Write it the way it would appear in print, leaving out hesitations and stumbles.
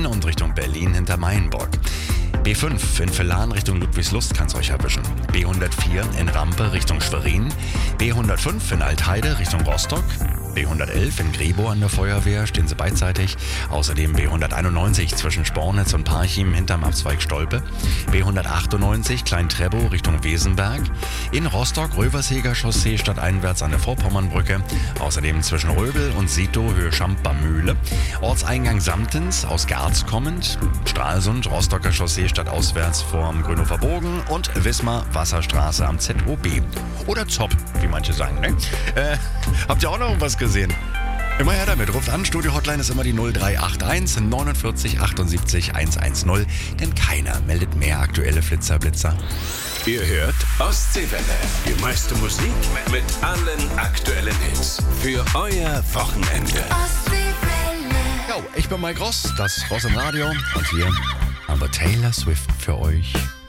Köln und Richtung Berlin hinter Mainburg. B5 in Villan Richtung Ludwigslust kann es euch erwischen. B104 in Rampe Richtung Schwerin. B105 in Altheide Richtung Rostock. B111 in Grebo an der Feuerwehr, stehen sie beidseitig. Außerdem B191 zwischen Spornitz und Parchim hinterm Abzweig Stolpe. B198 Klein-Trebow Richtung Wesenberg. In Rostock Röversheger Chaussee stadteinwärts an der Vorpommernbrücke. Außerdem zwischen Röbel und Sito Höhe Schampermühle. Ortseingang Samtens aus Garz kommend. Stralsund Rostocker Chaussee stadtauswärts vorm Grünhofer Bogen. Und Wismar Wasserstraße am ZOB. Oder ZOB, wie manche sagen, ne? Habt ihr auch noch was gesehen? Immer her damit, ruft an, Studio-Hotline ist immer die 0381 49 78 110, denn keiner meldet mehr aktuelle Flitzer-Blitzer. Ihr hört Ostseewelle, die meiste Musik mit allen aktuellen Hits für euer Wochenende. Ostseewelle. Jo, ich bin Mike Ross, das Ross im Radio und hier haben wir Taylor Swift für euch.